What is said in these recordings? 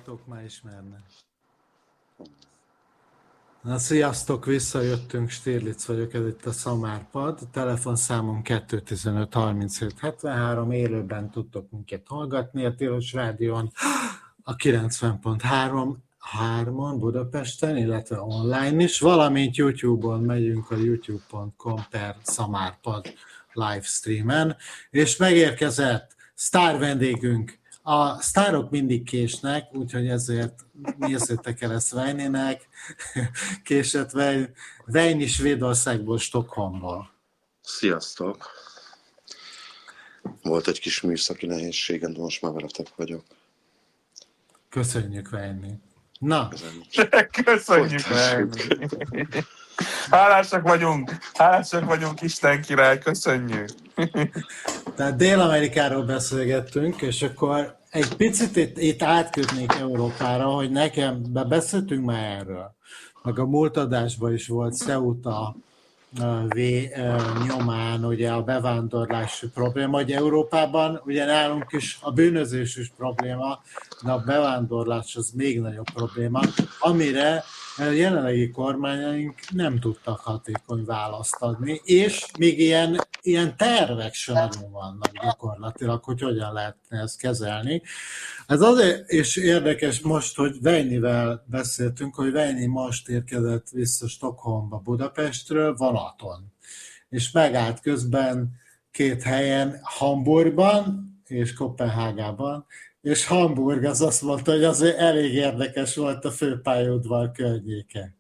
hallgatók már ismernek. Na, sziasztok, visszajöttünk, Stirlitz vagyok, ez itt a Szamárpad. A telefonszámom 215 37 73, élőben tudtok minket hallgatni a Tilos Rádión, a 90.3-on Budapesten, illetve online is, valamint YouTube-on megyünk a youtube.com/Szamárpad livestreamen, és megérkezett sztár vendégünk. A sztárok mindig késnek, úgyhogy ezért nézzétek el ezt Vejnének. Késett Vejni Svédországból, Stockholmból. Sziasztok! Volt egy kis műszaki nehézségem, de most már veletek vagyok. Köszönjük, Vejni. Na! Köszönjük, Vejni! Hálásak vagyunk, Isten király, köszönjük! Tehát Dél-Amerikáról beszélgettünk, és akkor egy picit itt átkötnék Európára, hogy nekem, beszéltünk már erről, meg a múlt adásban is volt Ceuta nyomán ugye a bevándorlási probléma, hogy Európában ugye nálunk is a bűnözés is probléma, de a bevándorlás az még nagyobb probléma, amire a jelenlegi kormányaink nem tudtak hatékony választ adni, és még ilyen tervek sem nagyon vannak gyakorlatilag, hogy hogyan lehetne ezt kezelni. Ez azért is érdekes most, hogy Vejnivel beszéltünk, hogy Vejni most érkezett vissza Stockholmba Budapestről vonaton, és megállt közben két helyen, Hamburgban és Koppenhágában, és Hamburg az azt mondta, hogy azért elég érdekes volt a főpályaudvar környéke.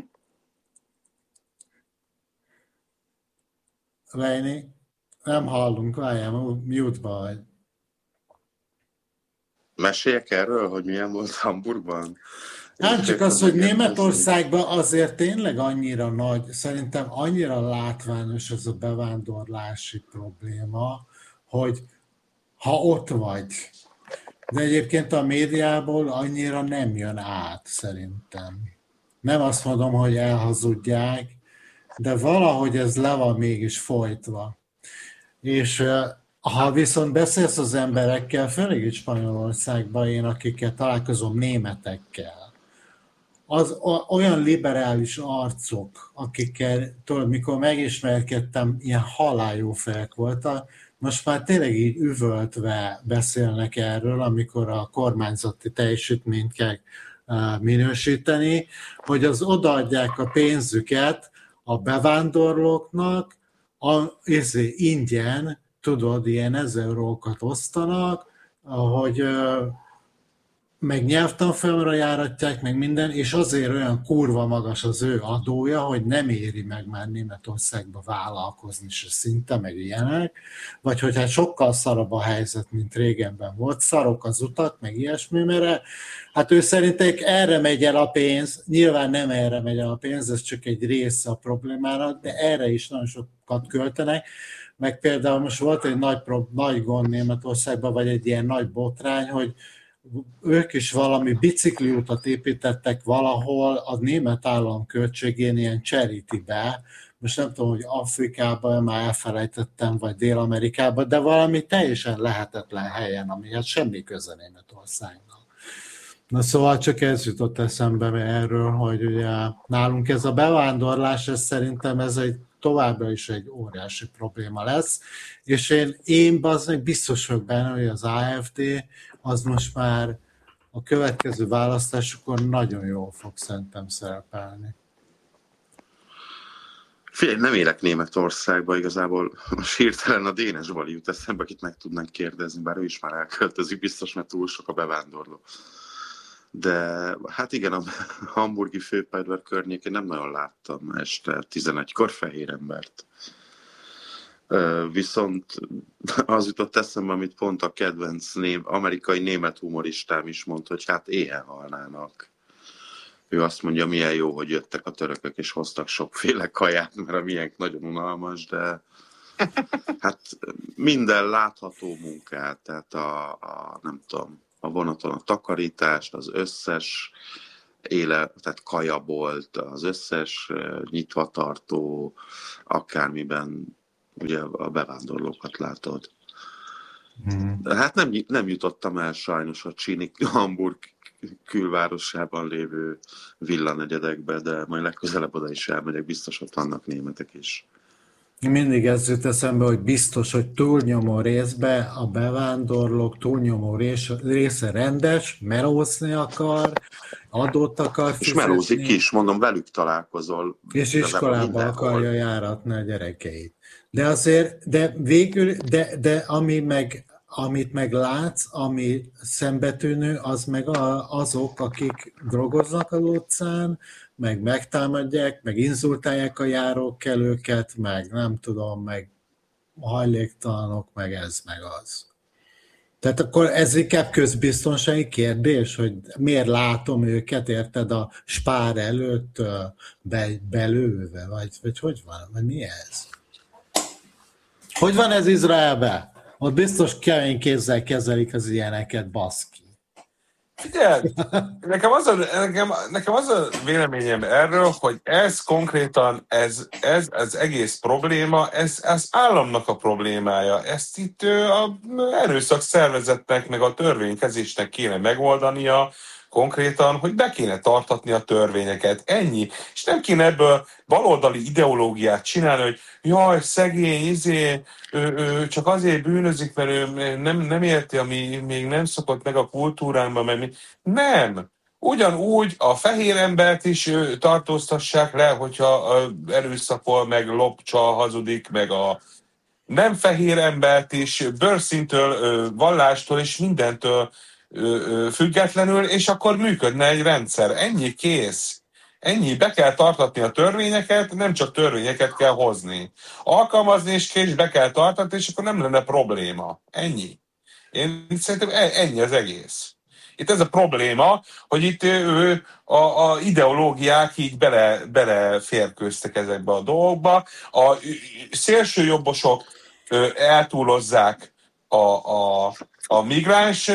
Vejni, nem hallunk, várjál, mute-ba vagy. Meséljek erről, hogy milyen volt Hamburgban? Nem csak az, hogy Németországban azért tényleg annyira nagy, szerintem annyira látványos ez a bevándorlási probléma, hogy ha ott vagy, de egyébként a médiából annyira nem jön át, szerintem. Nem azt mondom, hogy elhazudják, de valahogy ez le van mégis folytva. És ha viszont beszélsz az emberekkel, főleg itt Spanyolországban, én akikkel találkozom, németekkel, az olyan liberális arcok, akikkel, tudod, mikor megismerkedtem, ilyen halálljó fejek voltak, most már tényleg így üvöltve beszélnek erről, amikor a kormányzati teljesítményt kell minősíteni, hogy az odaadják a pénzüket a bevándorlóknak, ingyen, tudod, ilyen 1000 eurókat osztanak, hogy meg nyelvtanfolyamra járatják, meg minden, és azért olyan kurva magas az ő adója, hogy nem éri meg már Németországba vállalkozni se szinte, meg ilyenek, vagy hogy hát sokkal szarabb a helyzet, mint régenben volt, szarok az utak, meg ilyesmi, mert hát ő szerintem erre megy el a pénz, nyilván nem erre megy el a pénz, ez csak egy része a problémának, de erre is nagyon sokat költenek, meg például most volt egy nagy gond Németországban, vagy egy ilyen nagy botrány, hogy ők is valami bicikliutat építettek valahol a német állam költségén ilyen charity-be, most nem tudom, hogy Afrikában, már elfelejtettem, vagy Dél-Amerikában, de valami teljesen lehetetlen helyen, ami hát semmi köze Németországnak. Na szóval csak ez jutott eszembe erről, hogy ugye nálunk ez a bevándorlás, ez szerintem ez továbbra is egy óriási probléma lesz, és én biztos vagyok benne, hogy az AfD az most már a következő választásokon nagyon jól fog szerintem szerepelni. Figyelj, nem élek Németországban, igazából most hirtelen a Dénes Bali jut eszembe, akit meg tudnánk kérdezni, bár ő is már elköltözik, biztos, mert túl sok a bevándorló. De hát igen, a hamburgi főpályaudvar környékén nem nagyon láttam este 11-kor fehér embert. Viszont az jutott eszembe, amit pont a kedvenc amerikai német humoristám is mondta, hogy hát éhen halnának. Ő azt mondja, milyen jó, hogy jöttek a törökök és hoztak sokféle kaját, mert a miénk nagyon unalmas, de hát minden látható munkát, tehát nem tudom, a vonaton a takarítást, az összes tehát kajabolt, az összes nyitvatartó, akármiben ugye a bevándorlókat látod. Hát nem jutottam el sajnos a csíni Hamburg külvárosában lévő villanegyedekbe, de majd legközelebb oda is elmegyek, biztos ott vannak németek is. Mindig ez jut eszembe, hogy biztos, hogy túlnyomó részben a bevándorlók túlnyomó része rendes, melózni akar, adót akar fizetni. És melózik is, mondom, velük találkozol. És iskolába akarja járatni a gyerekeit. De azért, de végül, de amit meg látsz, ami szembetűnő, az meg azok, akik drogoznak az utcán, meg megtámadják, meg inzultálják a járókelőket, meg nem tudom, meg hajléktalanok, meg ez, meg az. Tehát akkor ez inkább közbiztonsági kérdés, hogy miért látom őket, érted, a spár előtt belőve, vagy hogy van, vagy mi ez? Hogy van ez Izraelben? Ott biztos kemény kézzel kezelik az ilyeneket, baszki. Figyelj, nekem az a véleményem erről, hogy ez konkrétan, ez egész probléma, ez államnak a problémája. Ezt itt a erőszak szervezetnek, meg a törvénykezésnek kéne megoldania, konkrétan, hogy be kéne tartatni a törvényeket. Ennyi. És nem kéne ebből baloldali ideológiát csinálni, hogy jaj, szegény, csak azért bűnözik, mert ő nem érti, ami még nem szokott meg a kultúrámban, mert nem. Ugyanúgy a fehér embert is tartóztassák le, hogyha erőszakol, meg lopcsal, hazudik, meg a nem fehér embert is bőrszintől, vallástól és mindentől függetlenül, és akkor működne egy rendszer. Ennyi, kész. Ennyi, be kell tartatni a törvényeket, nem csak törvényeket kell hozni. Alkalmazni és kész, be kell tartatni, és akkor nem lenne probléma. Ennyi. Én szerintem ennyi az egész. Itt ez a probléma, hogy itt a ideológiák így beleférkőztek ezekbe a dolgokba. A szélsőjobbosok eltúlozzák a migráns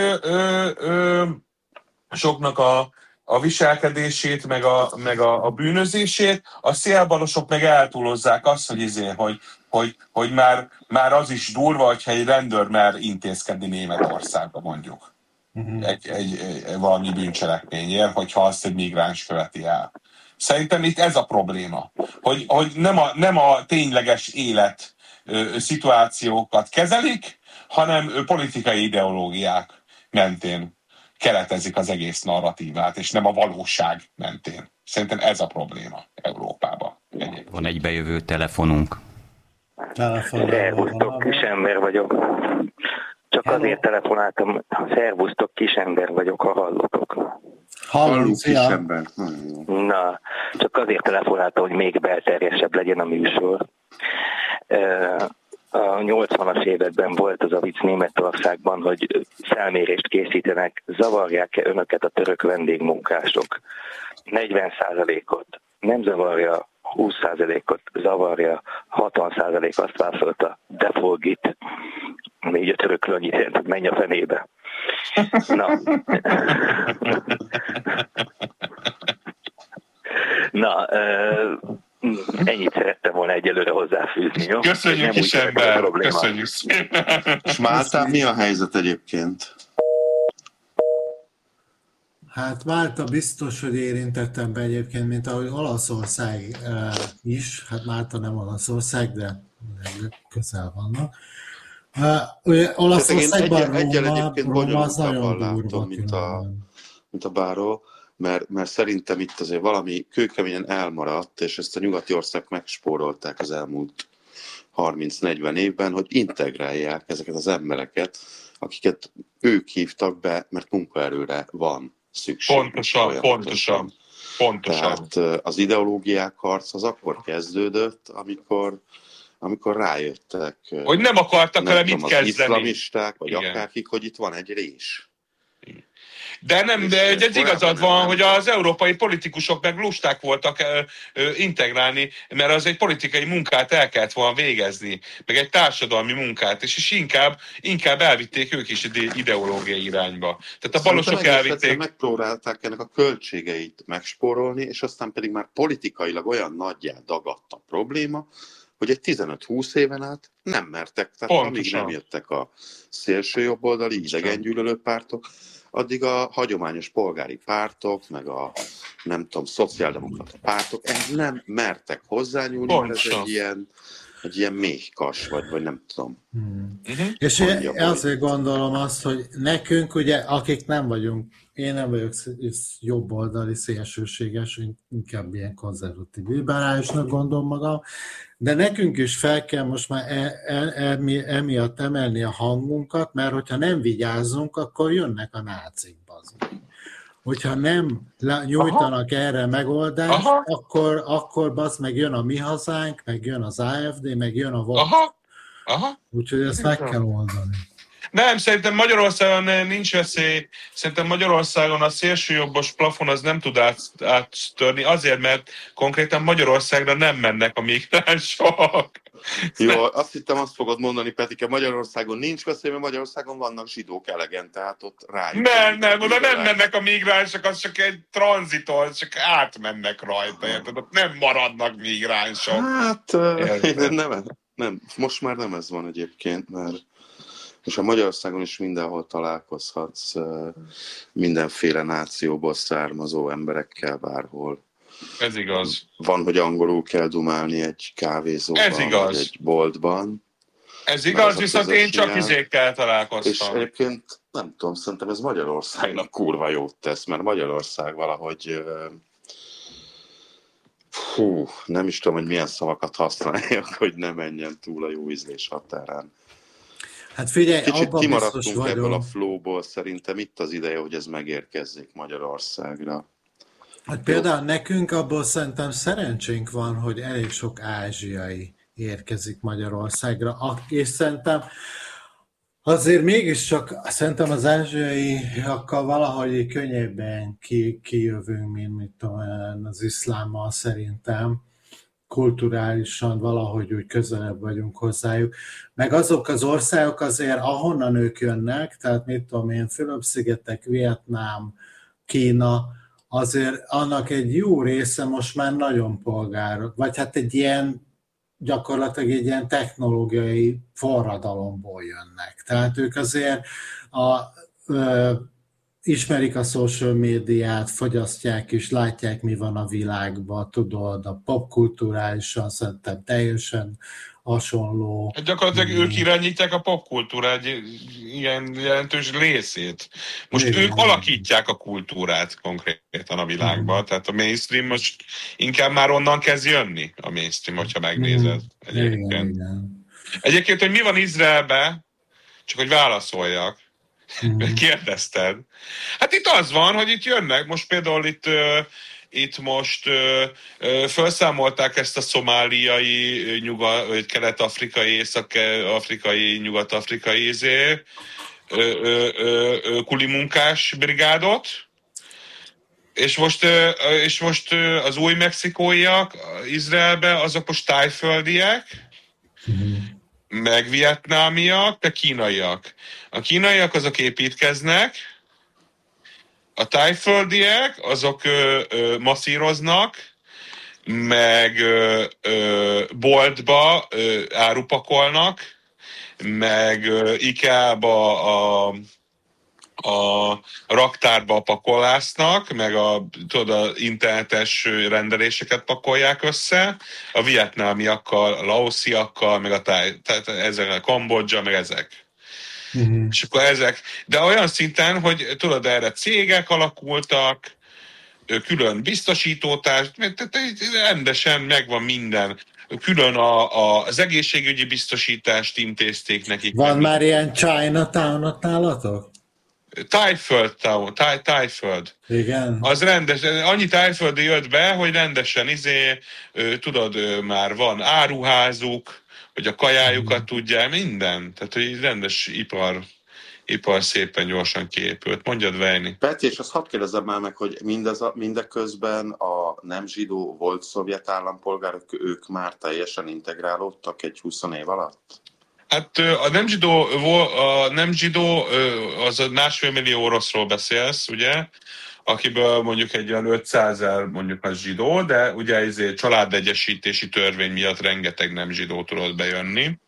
soknak a viselkedését, meg a bűnözését, a szélbalosok meg eltúlozzák azt, hogy már az is durva, hogyha egy rendőr mer intézkedni Németországba, mondjuk. Egy valami bűncselekményért, hogyha azt egy migráns követi el. Szerintem itt ez a probléma, hogy nem a tényleges élet szituációkat kezelik, hanem politikai ideológiák mentén keretezik az egész narratívát, és nem a valóság mentén. Szerintem ez a probléma Európában. Egyébként. Van egy bejövő telefonunk. Szervusztok, kisember vagyok. Csak azért telefonáltam, szervusztok, kisember vagyok, ha hallotok. Hallunk, kisember. Na, csak azért telefonáltam, hogy még belterjesebb legyen a műsor. A 80-as években volt az a vicc Németországban, hogy felmérést készítenek, zavarják-e önöket a török vendégmunkások? 40%-ot nem zavarja, 20%-ot zavarja, 60% azt válaszolta, de forgit. Még a törökről annyit jelent, hogy menj a fenébe. Na, ennyit szerettem volna egyelőre hozzáfűzni, jó? Köszönjük, kisember! Köszönjük szépen! És Máltán mi a helyzet egyébként? Hát Málta biztos, hogy érintettem be egyébként, mint ahogy Olaszország is. Hát Málta nem Olaszország, de közel vannak. Olaszországban egyel egyébként bonyolultabban látom, durva, mint a báró, mert szerintem itt azért valami kőkeményen elmaradt, és ezt a nyugati országok megspórolták az elmúlt 30-40 évben, hogy integrálják ezeket az embereket, akiket ők hívtak be, mert munkaerőre van szükség. Pontosan. Tehát az ideológiák harc az akkor kezdődött, amikor rájöttek, hogy nem akartak vele mit kezdeni. Az iszlamisták, vagy akárkik, hogy itt van egy rés. De ez igazad van, hogy az európai politikusok meg lusták voltak integrálni, mert az egy politikai munkát el kellett volna végezni, meg egy társadalmi munkát, és inkább elvitték ők is ideológiai irányba. Tehát a balosok elvitték. Megpróbálták ennek a költségeit megspórolni, és aztán pedig már politikailag olyan nagyjá dagadt a probléma, hogy egy 15-20 éven át nem mertek, tehát Pontosan. amíg nem jöttek a szélső jobboldali idegengyűlölő pártok, addig a hagyományos polgári pártok, meg a nem tudom, szociáldemokrata pártok ehhez nem mertek hozzányúlni, mert ez egy ilyen méhkas, vagy nem tudom. És én azért gondolom azt, hogy nekünk ugye, akik nem vagyunk, én nem vagyok jobboldali szélsőséges, inkább ilyen konzervatív liberálisnak gondolom magam, de nekünk is fel kell most már emiatt emelni a hangunkat, mert hogyha nem vigyázzunk, akkor jönnek a nácik, bazd. Hogyha nem nyújtanak erre megoldást, akkor bazd meg jön a Mi Hazánk, meg jön az AfD, meg jön a Vox. Úgyhogy ezt meg kell oldani. Nem, szerintem Magyarországon nincs veszély. Szerintem Magyarországon a szélsőjobbos plafon az nem tud áttörni, azért, mert konkrétan Magyarországra nem mennek a migránsok. Jó, azt hittem, azt fogod mondani, Petike, Magyarországon nincs veszély, mert Magyarországon vannak zsidók elegen, tehát ott rájuk. Nem, oda nem mennek a migránsok, az csak egy tranzitol, csak átmennek rajta, érted? Ott nem maradnak migránsok. Hát, nem, most már nem ez van egyébként, mert és a Magyarországon is mindenhol találkozhatsz mindenféle nációból származó emberekkel bárhol. Ez igaz. Van, hogy angolul kell dumálni egy kávézóban, vagy egy boltban. Ez igaz, viszont én csak izékkel találkoztam. És egyébként nem tudom, szerintem ez Magyarországnak kurva jót tesz, mert Magyarország valahogy nem is tudom, hogy milyen szavakat használjak, hogy ne menjen túl a jó ízlés határán. Hát figyelj, kicsit kimaradtunk ebből a flowból, szerintem itt az ideje, hogy ez megérkezzék Magyarországra. Hát például nekünk abból szerintem szerencsénk van, hogy elég sok ázsiai érkezik Magyarországra, és szerintem azért mégiscsak szerintem az ázsiaiakkal valahogy könnyebben kijövünk, mint tudom, az iszlámmal szerintem. Kulturálisan valahogy úgy közelebb vagyunk hozzájuk. Meg azok az országok azért, ahonnan ők jönnek, tehát mit tudom én, Fülöp-szigetek, Vietnám, Kína, azért annak egy jó része most már nagyon polgár, vagy hát egy ilyen, gyakorlatilag egy ilyen technológiai forradalomból jönnek. Tehát ők azért ismerik a social médiát, fogyasztják és látják, mi van a világban, tudod, a popkulturálisan szerintem teljesen hasonló. Hát gyakorlatilag ők irányítják a popkultúrát ilyen jelentős részét. Most ők alakítják a kultúrát konkrétan a világban, tehát a mainstream most inkább már onnan kezd jönni a mainstream, hogyha megnézed. Egyébként, hogy mi van Izraelben, csak hogy válaszoljak. Kérdezted. Hát itt az van, hogy itt jönnek, most például itt most felszámolták ezt a szomáliai, kelet-afrikai, észak-afrikai, nyugat-afrikai kulimunkás brigádot, és most az új mexikóiak Izraelben, azok most tájföldiek, meg vietnámiak, meg kínaiak. A kínaiak azok építkeznek, a tájföldiek azok masszíroznak, meg boltba árupakolnak, meg IKEA-ba a raktárba pakolásznak, meg a internetes rendeléseket pakolják össze, a vietnámiakkal, a laosziakkal, meg tehát ezek a Kambodzsa, meg ezek. És akkor ezek, de olyan szinten, hogy tudod, erre cégek alakultak, külön biztosítótárs, rendesen megvan minden. Külön az egészségügyi biztosítást intézték nekik. Van már ilyen Chinatown-ot nálatok? Tájföld. Igen. Az rendesen, annyi tájföldi jött be, hogy rendesen tudod, már van áruházuk, hogy a kajájukat tudják, minden. Tehát, hogy rendes ipar szépen gyorsan kiépült. Mondjad, Vejni. Peti, és azt hadd kérdezem már meg, hogy mindeközben a nem zsidó volt szovjet állampolgárok, ők már teljesen integrálódtak egy 20 év alatt? Hát a nem zsidó az a 1,5 millió oroszról beszélsz, ugye? akiből mondjuk egy olyan 500 000 mondjuk az zsidó, de ugye családegyesítési törvény miatt rengeteg nem zsidó tudott bejönni.